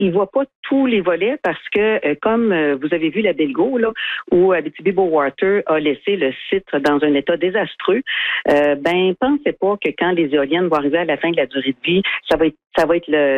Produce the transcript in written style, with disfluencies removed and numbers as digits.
il voit pas tous les volets parce que, comme vous avez vu la Belgo, là, où Abitibi-Bowater a laissé le site dans un état désastreux, pensez pas que quand les éoliennes vont arriver à la fin de la durée de vie, ça va être